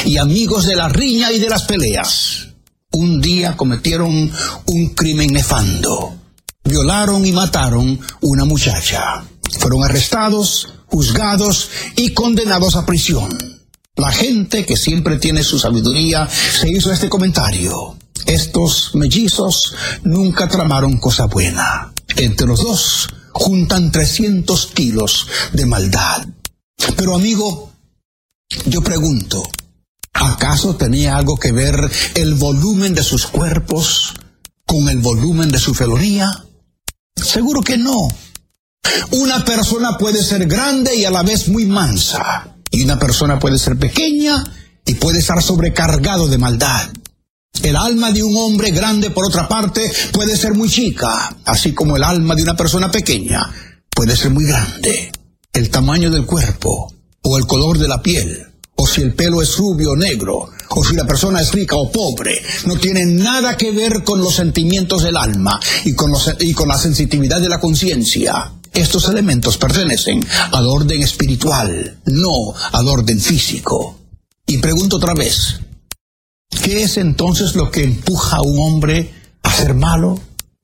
y amigos de la riña y de las peleas. Un día cometieron un crimen nefando. Violaron y mataron una muchacha. Fueron arrestados, juzgados y condenados a prisión. La gente, que siempre tiene su sabiduría, se hizo este comentario: estos mellizos nunca tramaron cosa buena. Entre los dos juntan 300 kilos de maldad. Pero amigo, yo pregunto, ¿acaso tenía algo que ver el volumen de sus cuerpos con el volumen de su felonía? Seguro que no. Una persona puede ser grande y a la vez muy mansa. Y una persona puede ser pequeña y puede estar sobrecargado de maldad. El alma de un hombre grande, por otra parte, puede ser muy chica, así como el alma de una persona pequeña puede ser muy grande. El tamaño del cuerpo, o el color de la piel, o si el pelo es rubio o negro, o si la persona es rica o pobre, no tiene nada que ver con los sentimientos del alma y con la sensitividad de la conciencia. Estos elementos pertenecen al orden espiritual, no al orden físico. Y pregunto otra vez, ¿qué es entonces lo que empuja a un hombre a ser malo?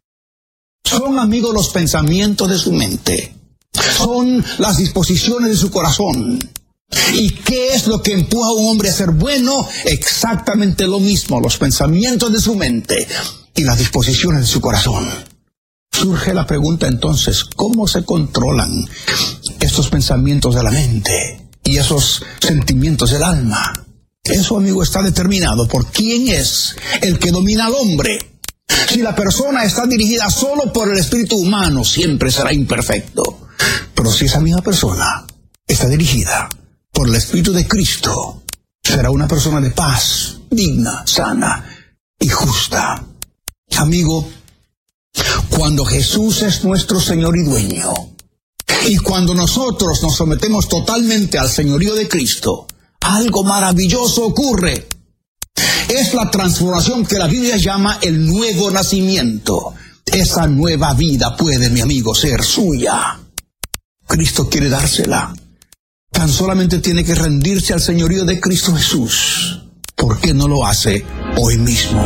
Son, amigos, los pensamientos de su mente. Son las disposiciones de su corazón. ¿Y qué es lo que empuja a un hombre a ser bueno? Exactamente lo mismo, los pensamientos de su mente y las disposiciones de su corazón. Surge la pregunta entonces, ¿cómo se controlan estos pensamientos de la mente y esos sentimientos del alma? Eso, amigo, está determinado por quién es el que domina al hombre. Si la persona está dirigida solo por el espíritu humano, siempre será imperfecto. Pero si esa misma persona está dirigida por el Espíritu de Cristo, será una persona de paz, digna, sana y justa. Amigo, cuando Jesús es nuestro Señor y dueño, y cuando nosotros nos sometemos totalmente al señorío de Cristo, algo maravilloso ocurre. Es la transformación que la Biblia llama el nuevo nacimiento. Esa nueva vida puede, mi amigo, ser suya. Cristo quiere dársela. Tan solamente tiene que rendirse al señorío de Cristo Jesús. ¿Por qué no lo hace hoy mismo?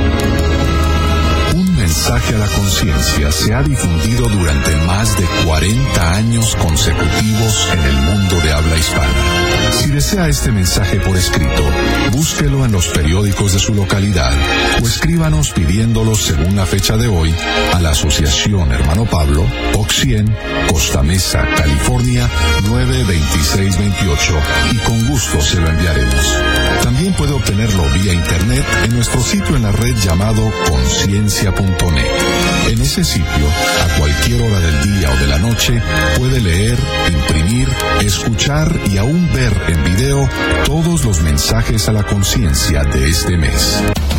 Un mensaje a la conciencia se ha difundido durante más de 40 años consecutivos en el mundo de habla hispana. Si desea este mensaje por escrito, búsquelo en los periódicos de su localidad o escríbanos pidiéndolo según la fecha de hoy a la Asociación Hermano Pablo, Box 100, Costa Mesa, California 92628, y con gusto se lo enviaremos. También puede obtenerlo vía internet en nuestro sitio en la red llamado conciencia.net. En ese sitio, a cualquier hora del día o de la noche, puede leer, imprimir, escuchar y aún ver en video todos los mensajes a la conciencia de este mes.